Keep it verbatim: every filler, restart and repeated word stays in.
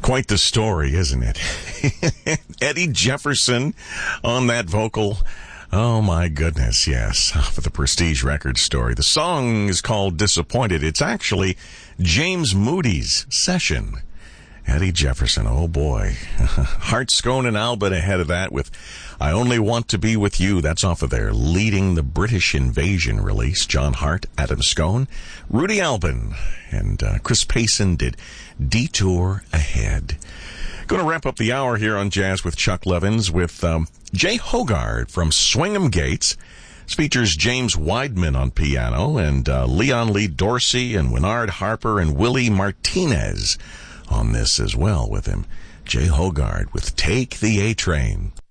Quite the story, isn't it? Eddie Jefferson on that vocal. Oh, my goodness, yes, for the Prestige Records story. The song is called Disappointed. It's actually James Moody's session. Eddie Jefferson, oh boy. Hart Scone and Albin ahead of that with I Only Want to Be With You. That's off of their Leading the British Invasion release. John Hart, Adam Scone, Rudy Albin, and uh, Chris Payson did Detour Ahead. Going to wrap up the hour here on Jazz with Chuck Levins with um, Jay Hogarth from Swingham Gates. This features James Weidman on piano and uh, Leon Lee Dorsey and Winard Harper and Willie Martinez on this as well with him. Jay Hogarth with Take the A-Train.